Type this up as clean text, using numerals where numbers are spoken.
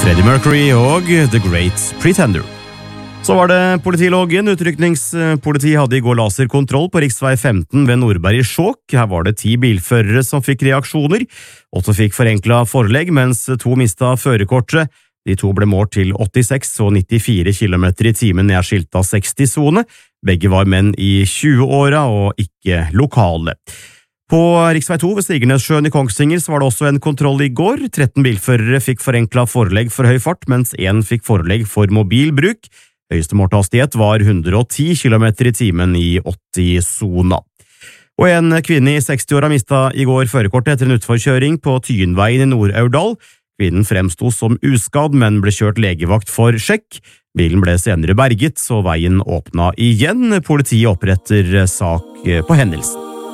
Freddie Mercury og The Great Pretender. Så var det politiloggen. Utrykningspoliti hadde i går laserkontroll på riksvei 15 ved Nordberg i Skjåk. Her var det 10 bilførere som fikk reaksjoner. 8 fikk forenklet forelegg, mens 2 mistet førerkortet. De 2 ble målt til 86 og 94 km i timen nær skilta 60-zone. Begge var menn i 20-åra og ikke lokale. På riksvei 2 ved Stigernesjøen i Kongsvinger så var det også en kontroll i går. 13 bilførere fikk forenklet forelegg for høy fart, mens 1 fikk forelegg for mobilbruk. Høyeste målte hastighet var 110 km i timen i 80-zona. Og en kvinne i 60-åra mistet i går førerkortet etter en utforkjøring på Tyenveien i Nord-Aurdal. Kvinnen fremsto som uskadd, men ble kjørt legevakt for sjekk. Bilen ble senere berget, så veien åpna igjen. Politiet oppretter sak på hendelsen.